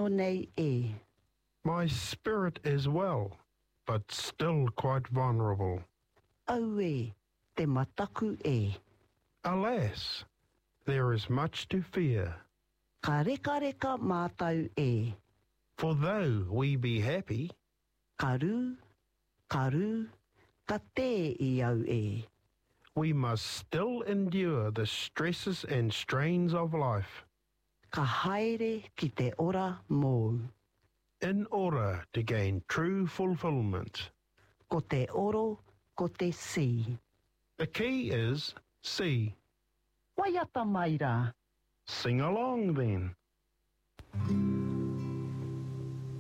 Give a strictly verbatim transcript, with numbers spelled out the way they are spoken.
tino nei e. My spirit is well, but still quite vulnerable. Au e, te mataku e. Alas, there is much to fear. Ka reka reka mātau e. For though we be happy, Karu, karu, ka te i au e. we must still endure the stresses and strains of life Ka haere ki te ora mō. in order to gain true fulfillment. Ko te oro, ko te si. The key is C. Waiata mai rā. Sing along then.